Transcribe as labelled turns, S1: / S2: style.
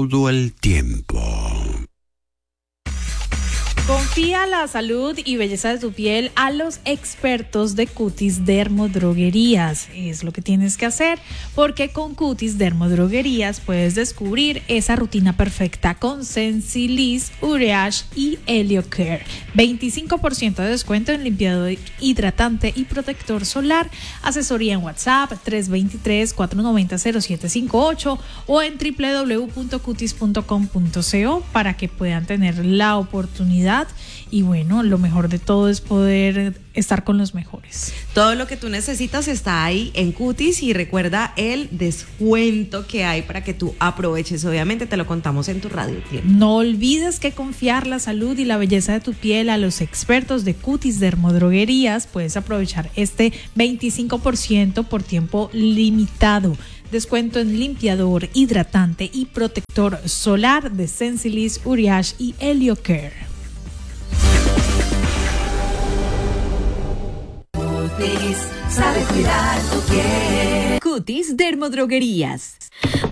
S1: todo el tiempo.
S2: Confía la salud y belleza de tu piel a los expertos de Cutis Dermodroguerías. Es lo que tienes que hacer, porque con Cutis Dermodroguerías puedes descubrir esa rutina perfecta con Sensilis, Uriage y Heliocare. 25% de descuento en limpiador hidratante y protector solar. Asesoría en WhatsApp 323-490-0758 o en www.cutis.com.co para que puedan tener la oportunidad. Y bueno, lo mejor de todo es poder estar con los mejores.
S3: Todo lo que tú necesitas está ahí en Cutis, y recuerda el descuento que hay para que tú aproveches. Obviamente te lo contamos en tu radio tiempo.
S2: No olvides que confiar la salud y la belleza de tu piel a los expertos de Cutis Dermodroguerías. Puedes aprovechar este 25% por tiempo limitado. Descuento en limpiador, hidratante y protector solar de Sensilis, Uriage y Heliocare.
S4: Cutis sabe cuidar tu piel. Cutis Dermodroguerías.